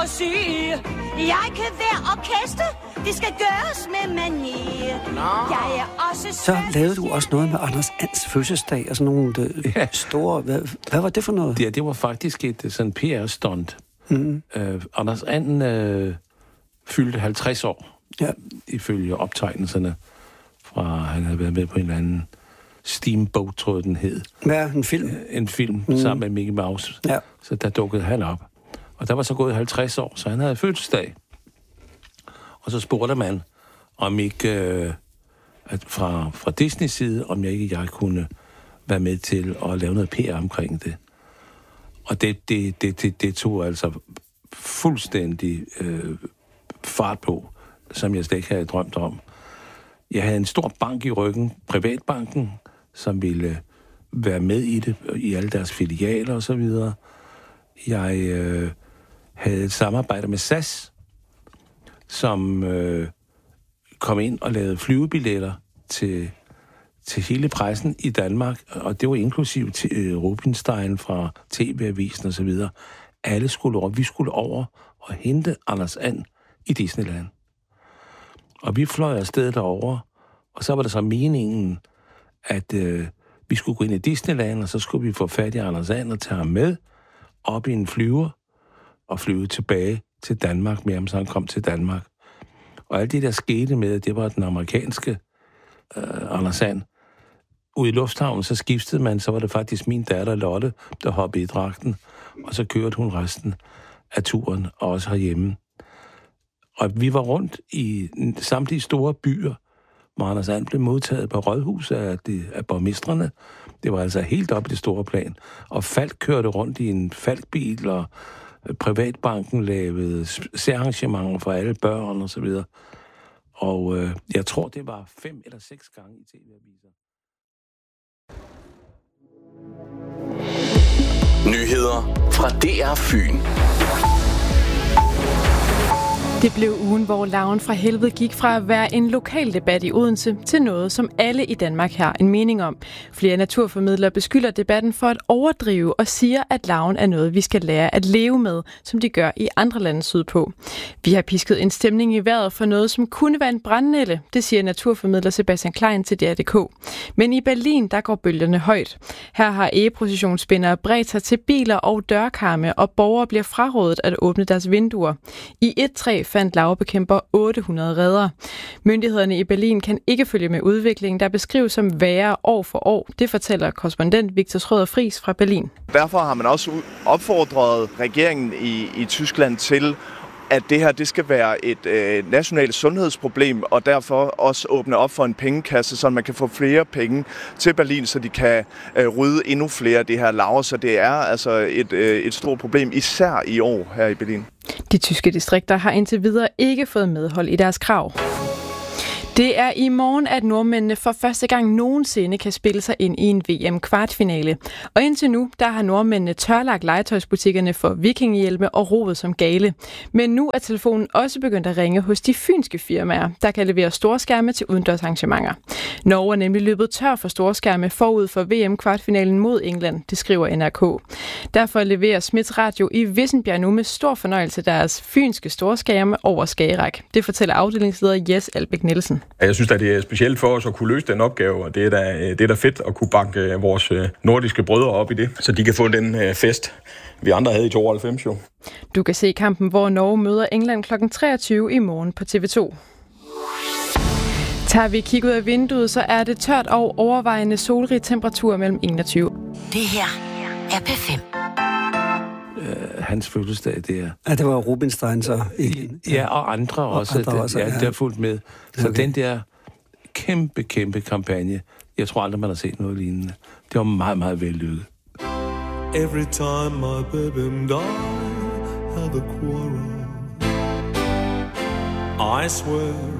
syg. Jeg kan være orkester. Det skal gøres med mani. Jeg er også så lavede du også noget med Anders Ands fødselsdag, og sådan nogle store... Hvad var det for noget? Det var faktisk et sådan PR-stunt. Anders And fyldte 50 år, ifølge optegnelserne fra, han havde været med på en eller anden Steamboat, tror jeg den hed. Ja, en film. En film sammen med Mickey Mouse. Ja. Så der dukkede han op. Og der var så gået 50 år, så han havde fødselsdag. Og så spurgte man, om ikke fra Disneys side, om jeg kunne være med til at lave noget PR omkring det. Og det tog altså fuldstændig fart på, som jeg slet ikke havde drømt om. Jeg havde en stor bank i ryggen, Privatbanken, som ville være med i det, i alle deres filialer og så videre. Jeg havde et samarbejde med SAS, som kom ind og lavede flyvebilletter til hele pressen i Danmark, og det var inklusiv til Rubinstein fra TV-avisen og så videre. Alle skulle over. Vi skulle over og hente Anders And i Disneyland. Og vi fløj afsted derover, og så var det så meningen, at vi skulle gå ind i Disneyland, og så skulle vi få fat i Anders And og tage ham med op i en flyver og flyve tilbage til Danmark med ham, så han kom til Danmark. Og alt det, der skete med, det var den amerikanske Anders And. Ude i lufthavnen, så skiftede man, så var det faktisk min datter Lotte, der hoppede i dragten, og så kørte hun resten af turen, og også herhjemme. Og vi var rundt i samtlige store byer, hvor Anders And blev modtaget på rådhuset af borgmestrene. Det var altså helt op i det store plan. Og Falk kørte rundt i en Falk-bil, og Privatbanken lavede særarrangementer for alle børn og så videre. Og jeg tror, det var 5 eller 6 gange i TV-aviser. Nyheder fra DR Fyn. Det blev ugen, hvor Larven fra helvede gik fra at være en lokal debat i Odense til noget, som alle i Danmark har en mening om. Flere naturformidlere beskylder debatten for at overdrive og siger, at larven er noget, vi skal lære at leve med, som de gør i andre lande sydpå. Vi har pisket en stemning i vejret for noget, som kunne være en brandnælde, det siger naturformidler Sebastian Klein til DR.dk. Men i Berlin, der går bølgerne højt. Her har egeprocessionsspindere bredt sig til biler og dørkarme, og borgere bliver frarådet at åbne deres vinduer. I et træ fandt larvebekæmper 800 reder. Myndighederne i Berlin kan ikke følge med udviklingen, der beskrives som værre år for år. Det fortæller korrespondent Victor Schrøder Friis fra Berlin. Derfor har man også opfordret regeringen i Tyskland til, at det her det skal være et nationalt sundhedsproblem, og derfor også åbne op for en pengekasse, så man kan få flere penge til Berlin, så de kan rydde endnu flere af det her larver. Så det er altså et stort problem, især i år her i Berlin. De tyske distrikter har indtil videre ikke fået medhold i deres krav. Det er i morgen, at nordmændene for første gang nogensinde kan spille sig ind i en VM-kvartfinale. Og indtil nu, der har nordmændene tørlagt legetøjsbutikkerne for vikingehjelme og roet som gale. Men nu er telefonen også begyndt at ringe hos de fynske firmaer, der kan levere storskærme til udendørsarrangementer. Norge er nemlig løbet tør for storskærme forud for VM-kvartfinalen mod England, det skriver NRK. Derfor leverer Smiths Radio i Vissenbjerg nu med stor fornøjelse deres fynske storskærme over Skagerrak. Det fortæller afdelingsleder Jes Albæk Nielsen. Jeg synes, at det er specielt for os at kunne løse den opgave, og det er da fedt at kunne banke vores nordiske brødre op i det, så de kan få den fest, vi andre havde i 92 jo. Du kan se kampen, hvor Norge møder England kl. 23 i morgen på TV2. Tager vi kig ud af vinduet, så er det tørt og overvejende solrig temperatur mellem 21. Det her er P5. Hans fødselsdag, det er... Ja, det var Rubinstein så ikke? Ja, og andre også. Der er fuldt med. Så okay. Den der kæmpe kampagne, jeg tror aldrig, man har set noget lignende. Det var meget, meget vellykket. Every time my baby and I have a quarrel, I swear